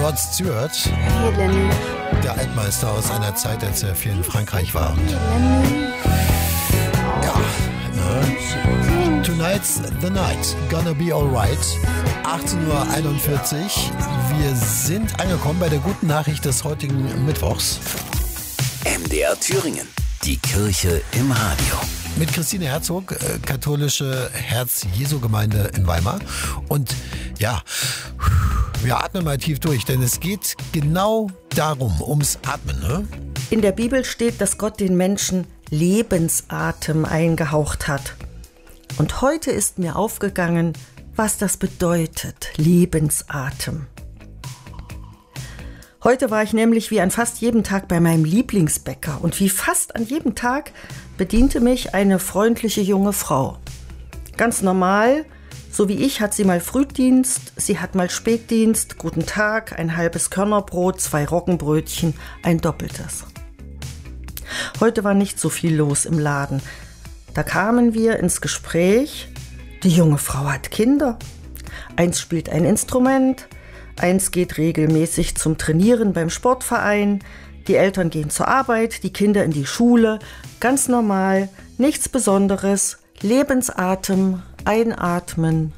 Rod Stewart, der Altmeister aus einer Zeit, als er viel in Frankreich war. Und Tonight's the night, gonna be alright. 18:41 Uhr. Wir sind angekommen bei der guten Nachricht des heutigen Mittwochs. MDR Thüringen, die Kirche im Radio. Mit Christine Herzog, katholische Herz-Jesu-Gemeinde in Weimar. Und ja, wir atmen mal tief durch, denn es geht genau darum, ums Atmen. Ne? In der Bibel steht, dass Gott den Menschen Lebensatem eingehaucht hat. Und heute ist mir aufgegangen, was das bedeutet, Lebensatem. Heute war ich nämlich wie an fast jedem Tag bei meinem Lieblingsbäcker und wie fast an jedem Tag bediente mich eine freundliche junge Frau. Ganz normal, so wie ich, hat sie mal Frühdienst, sie hat mal Spätdienst, guten Tag, ein halbes Körnerbrot, 2 Roggenbrötchen, ein doppeltes. Heute war nicht so viel los im Laden. Da kamen wir ins Gespräch. Die junge Frau hat Kinder. Eins spielt ein Instrument, eins geht regelmäßig zum Trainieren beim Sportverein, die Eltern gehen zur Arbeit, die Kinder in die Schule. Ganz normal, nichts Besonderes, Lebensatem, einatmen,